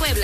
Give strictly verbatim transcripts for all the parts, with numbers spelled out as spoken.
Puebla.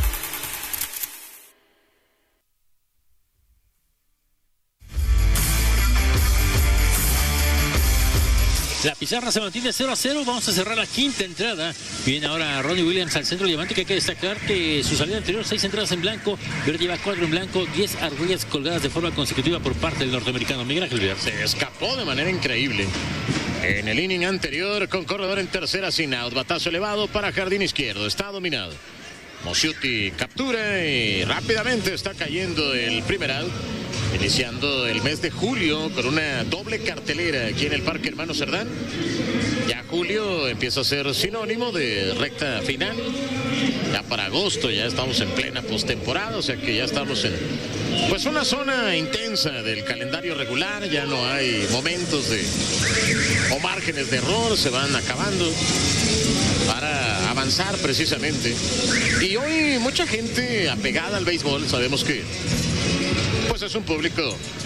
La pizarra se mantiene cero a cero. Vamos a cerrar la quinta entrada. Viene ahora Ronnie Williams al centro diamante, que hay que destacar que su salida anterior, seis entradas en blanco, pero lleva cuatro en blanco, diez argollas colgadas de forma consecutiva por parte del norteamericano Miguel Ángel Villar. Se escapó de manera increíble en el inning anterior con corredor en tercera sin out. Batazo elevado para jardín izquierdo. Está dominado. Mosciuti captura y rápidamente está cayendo el primer out. Iniciando el mes de julio con una doble cartelera aquí en el Parque Hermano Cerdán. Ya julio empieza a ser sinónimo de recta final. Ya para agosto ya estamos en plena postemporada, o sea que ya estamos en pues una zona intensa del calendario regular. Ya no hay momentos de o márgenes de error, se van acabando para avanzar precisamente. Y hoy mucha gente apegada al béisbol, sabemos que pues es un público,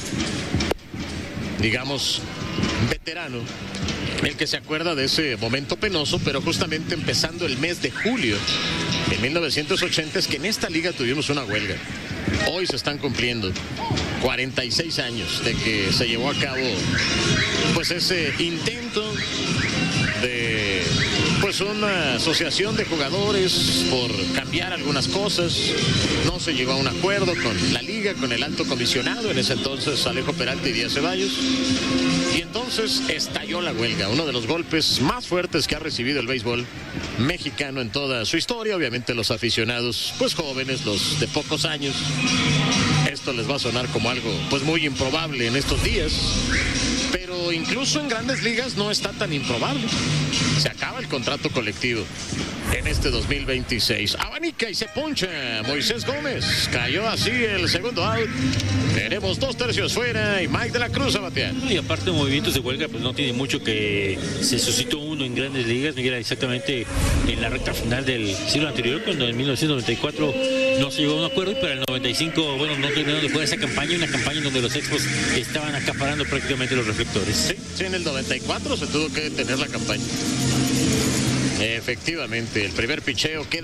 digamos, veterano, el que se acuerda de ese momento penoso, pero justamente empezando el mes de julio en mil novecientos ochenta es que en esta liga tuvimos una huelga. Hoy se están cumpliendo cuarenta y seis años de que se llevó a cabo pues ese intento de pues una asociación de jugadores por cambiar algunas cosas. No se llegó a un acuerdo con la liga, con el alto comisionado, en ese entonces Alejo Peralta y Díaz Ceballos, y entonces estalló la huelga, uno de los golpes más fuertes que ha recibido el béisbol mexicano en toda su historia. Obviamente los aficionados pues jóvenes, los de pocos años, esto les va a sonar como algo pues muy improbable en estos días, pero incluso en grandes ligas no está tan improbable. Se acaba el contrato colectivo en este dos mil veintiséis. Abanica y se poncha Moisés Gómez. Cayó así el segundo out. Tenemos dos tercios fuera y Mike de la Cruz a batear. Y aparte de movimientos de huelga, pues no tiene mucho que se suscitó uno en grandes ligas. Miguel, exactamente en la recta final del siglo anterior, cuando en mil novecientos noventa y cuatro no se llegó a un acuerdo, y para el noventa y cinco, bueno, no terminó de jugar esa campaña, una campaña en donde los Expos estaban acaparando prácticamente los reflectores. Sí, sí, en el noventa y cuatro se tuvo que detener la campaña. Efectivamente, el primer picheo queda